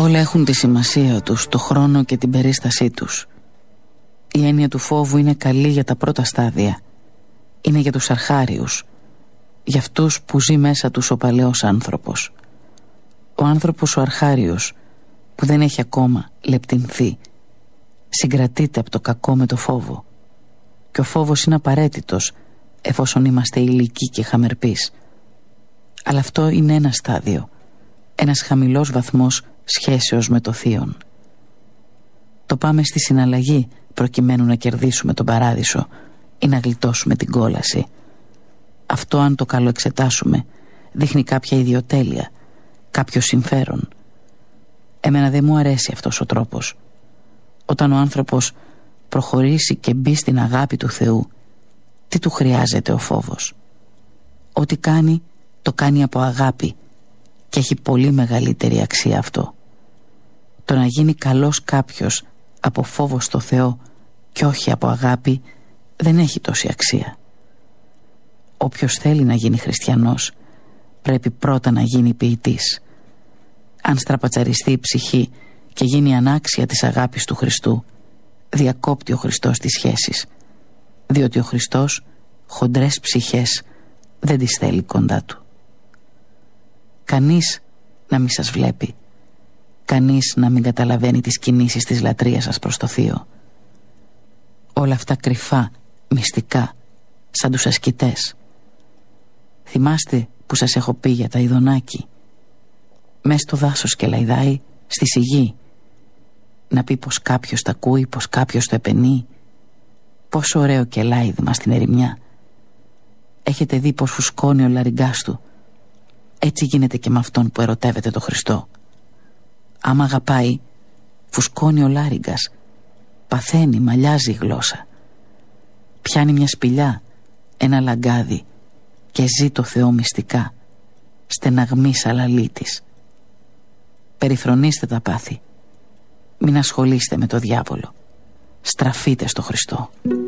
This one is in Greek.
Όλα έχουν τη σημασία τους, το χρόνο και την περίστασή τους. Η έννοια του φόβου είναι καλή για τα πρώτα στάδια. Είναι για τους αρχάριους, για αυτούς που ζει μέσα τους ο παλαιός άνθρωπος. Ο άνθρωπος ο αρχάριος που δεν έχει ακόμα λεπτυνθεί συγκρατείται από το κακό με το φόβο. Και ο φόβος είναι απαραίτητος εφόσον είμαστε ηλικοί και χαμερπείς. Αλλά αυτό είναι ένα στάδιο, ένας χαμηλός βαθμός σχέσεως με το θείον. Το πάμε στη συναλλαγή προκειμένου να κερδίσουμε τον παράδεισο ή να γλιτώσουμε την κόλαση. Αυτό, αν το καλοεξετάσουμε, δείχνει κάποια ιδιοτέλεια, κάποιο συμφέρον. Εμένα δεν μου αρέσει αυτός ο τρόπος. Όταν ο άνθρωπος προχωρήσει και μπει στην αγάπη του Θεού, τι του χρειάζεται ο φόβος? Ό,τι κάνει, το κάνει από αγάπη και έχει πολύ μεγαλύτερη αξία αυτό. Το να γίνει καλός κάποιος από φόβο στο Θεό και όχι από αγάπη δεν έχει τόση αξία. Όποιος θέλει να γίνει χριστιανός πρέπει πρώτα να γίνει ποιητής. Αν στραπατσαριστεί η ψυχή και γίνει ανάξια της αγάπης του Χριστού, διακόπτει ο Χριστός τις σχέσεις, διότι ο Χριστός χοντρές ψυχές δεν τις θέλει κοντά του. Κανείς να μην σας βλέπει, κανείς να μην καταλαβαίνει τις κινήσεις της λατρείας σας προς το Θείο. Όλα αυτά κρυφά, μυστικά, σαν τους ασκητές. Θυμάστε που σας έχω πει για τα ειδονάκι? Μες στο δάσος και λαϊδάει στη σιγή, να πει πως κάποιος τα ακούει, πως κάποιος το επενεί. Πόσο ωραίο και λάιδημα στην ερημιά. Έχετε δει πως φουσκώνει ο λαριγκάς του? Έτσι γίνεται και με αυτόν που ερωτεύεται το Χριστό. Άμα αγαπάει, φουσκώνει ο λάριγκας, παθαίνει, μαλλιάζει η γλώσσα. Πιάνει μια σπηλιά, ένα λαγκάδι και ζει το Θεό μυστικά, στεναγμής αλαλήτης. Περιφρονήστε τα πάθη. Μην ασχολείστε με το διάβολο. Στραφείτε στο Χριστό.